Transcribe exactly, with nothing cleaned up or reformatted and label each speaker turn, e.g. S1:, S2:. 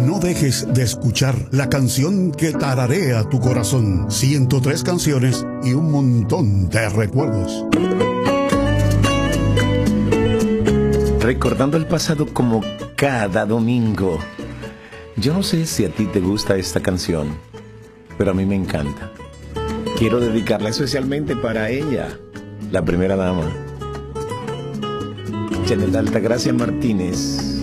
S1: No dejes de escuchar la canción que tararea tu corazón. ciento tres canciones y un montón de recuerdos.
S2: Recordando el pasado como cada domingo. Yo no sé si a ti te gusta esta canción, pero a mí me encanta. Quiero dedicarla especialmente para ella, la primera dama, Janet Altagracia Martínez.